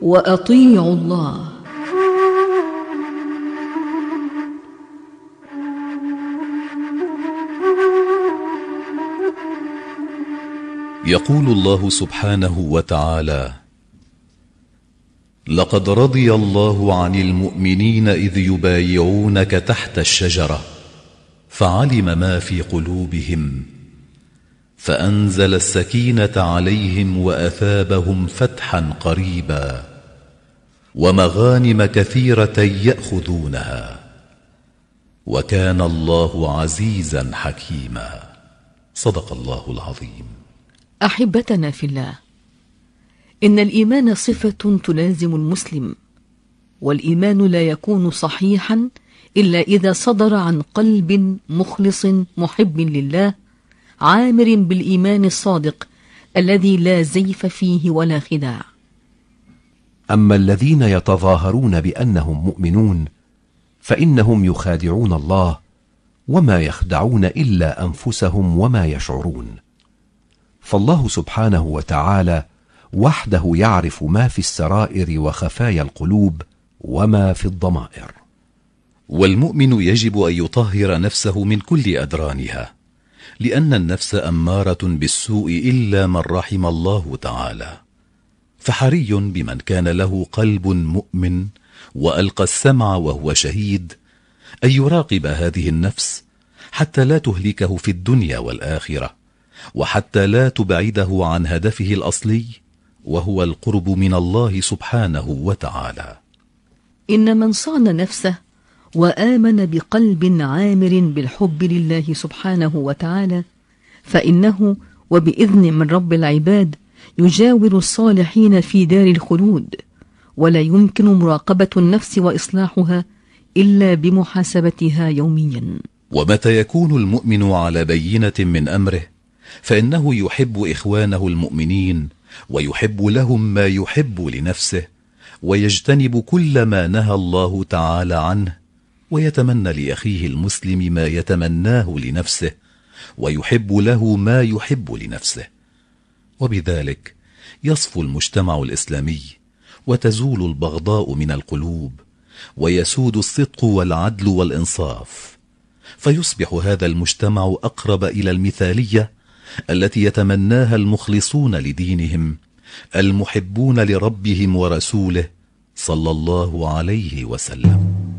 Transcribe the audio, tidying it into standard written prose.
وأطيعوا الله. يقول الله سبحانه وتعالى: لقد رضي الله عن المؤمنين إذ يبايعونك تحت الشجرة فعلم ما في قلوبهم فأنزل السكينة عليهم وأثابهم فتحا قريبا ومغانم كثيرة يأخذونها وكان الله عزيزا حكيما. صدق الله العظيم. أحبتنا في الله، إن الإيمان صفة تلازم المسلم، والإيمان لا يكون صحيحا إلا إذا صدر عن قلب مخلص محب لله عامر بالإيمان الصادق الذي لا زيف فيه ولا خداع. أما الذين يتظاهرون بأنهم مؤمنون فإنهم يخادعون الله وما يخدعون إلا أنفسهم وما يشعرون، فالله سبحانه وتعالى وحده يعرف ما في السرائر وخفايا القلوب وما في الضمائر. والمؤمن يجب أن يطهر نفسه من كل أدرانها، لأن النفس أمارة بالسوء إلا من رحم الله تعالى، فحري بمن كان له قلب مؤمن وألقى السمع وهو شهيد أن يراقب هذه النفس حتى لا تهلكه في الدنيا والآخرة، وحتى لا تبعده عن هدفه الأصلي وهو القرب من الله سبحانه وتعالى. إن من صان نفسه وآمن بقلب عامر بالحب لله سبحانه وتعالى فإنه وبإذن من رب العباد يجاور الصالحين في دار الخلود، ولا يمكن مراقبة النفس وإصلاحها إلا بمحاسبتها يوميا. ومتى يكون المؤمن على بينة من أمره فإنه يحب إخوانه المؤمنين ويحب لهم ما يحب لنفسه، ويجتنب كل ما نهى الله تعالى عنه، ويتمنى لأخيه المسلم ما يتمناه لنفسه، ويحب له ما يحب لنفسه، وبذلك يصفو المجتمع الإسلامي وتزول البغضاء من القلوب ويسود الصدق والعدل والإنصاف، فيصبح هذا المجتمع أقرب إلى المثالية التي يتمناها المخلصون لدينهم المحبون لربهم ورسوله صلى الله عليه وسلم.